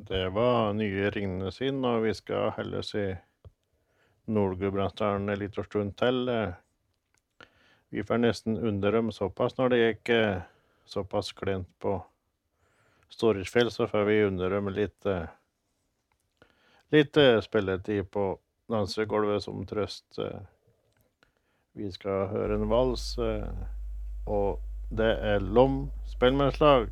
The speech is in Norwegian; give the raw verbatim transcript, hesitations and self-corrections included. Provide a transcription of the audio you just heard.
Det var nye Ringnes inn, og vi skal heller se Nord-Gudbrandsdalen en liten stund til. Vi får nesten under dem såpass når det gikk eh, såpass klent på Storefjell, så får vi under dem litt, eh, litt eh, spilletid på dansegolvet som trøst. eh. Vi skal høre en vals, eh, og det er Lom spillmannslag.